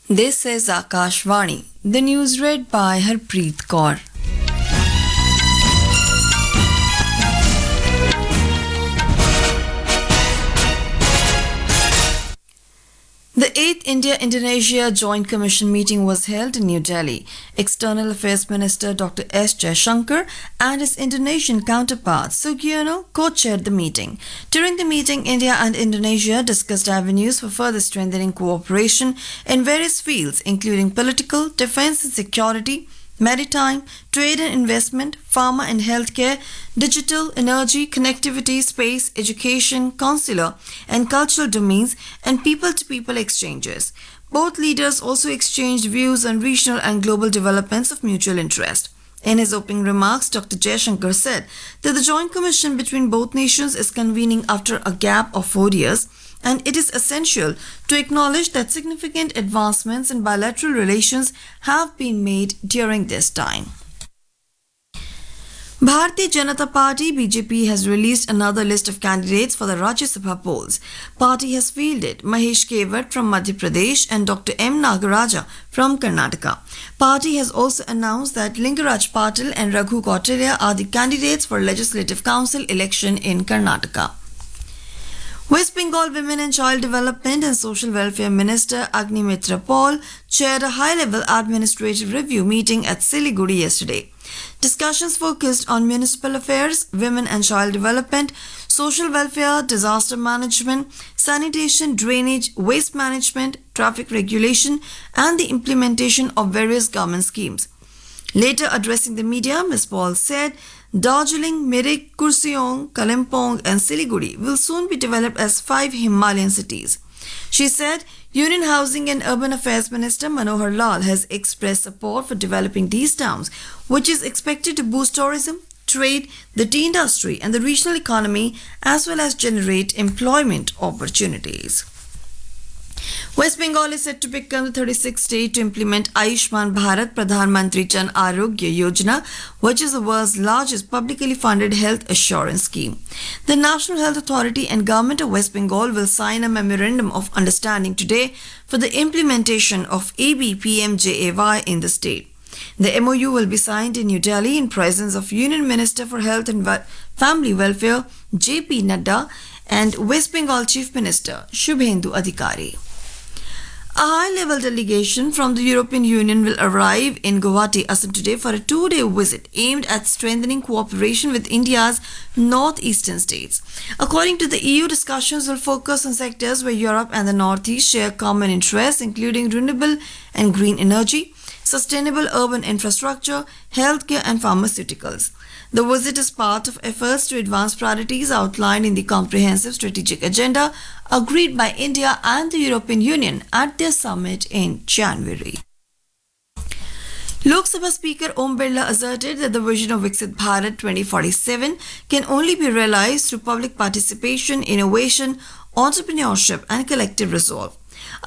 This is Akashvani. The news read by Harpreet Kaur. The 8th India-Indonesia Joint Commission meeting was held in New Delhi. External Affairs Minister Dr. S. Jaishankar and his Indonesian counterpart Sugiono co-chaired the meeting. During the meeting, India and Indonesia discussed avenues for further strengthening cooperation in various fields, including political, defense and security, maritime, trade and investment, pharma and healthcare, digital, energy, connectivity, space, education, consular and cultural domains, and people-to-people exchanges. Both leaders also exchanged views on regional and global developments of mutual interest. In his opening remarks, Dr. Jaishankar said that the Joint Commission between both nations is convening after a gap of 4 years, and it is essential to acknowledge that significant advancements in bilateral relations have been made during this time. Bharatiya Janata Party (BJP) has released another list of candidates for the Rajya Sabha polls. Party has fielded Mahesh Kewat from Madhya Pradesh and Dr. M. Nagaraja from Karnataka. Party has also announced that Lingaraj Patil and Raghu Kautilya are the candidates for Legislative Council election in Karnataka. West Bengal Women and Child Development and Social Welfare Minister Agni Mitra Paul chaired a high-level administrative review meeting at Siliguri yesterday. Discussions focused on municipal affairs, women and child development, social welfare, disaster management, sanitation, drainage, waste management, traffic regulation, and the implementation of various government schemes. Later addressing the media, Ms. Paul said Darjeeling, Mirik, Kurseong, Kalimpong and Siliguri will soon be developed as 5 Himalayan cities. She said Union Housing and Urban Affairs Minister Manohar Lal has expressed support for developing these towns, which is expected to boost tourism, trade, the tea industry and the regional economy as well as generate employment opportunities. West Bengal is set to become the 36th state to implement Ayushman Bharat Pradhan Mantri Jan Arogya Yojana, which is the world's largest publicly funded health assurance scheme. The National Health Authority and Government of West Bengal will sign a memorandum of understanding today for the implementation of ABPMJAY in the state. The MOU will be signed in New Delhi in presence of Union Minister for Health and Family Welfare JP Nadda and West Bengal Chief Minister Shubhendu Adhikari. A high-level delegation from the European Union will arrive in Guwahati, Assam today for a 2-day visit aimed at strengthening cooperation with India's northeastern states. According to the EU, discussions will focus on sectors where Europe and the Northeast share common interests, including renewable and green energy, sustainable urban infrastructure, healthcare and pharmaceuticals. The visit is part of efforts to advance priorities outlined in the Comprehensive Strategic Agenda agreed by India and the European Union at their summit in January. Lok Sabha Speaker Om Birla asserted that the vision of Viksit Bharat 2047 can only be realized through public participation, innovation, entrepreneurship and collective resolve.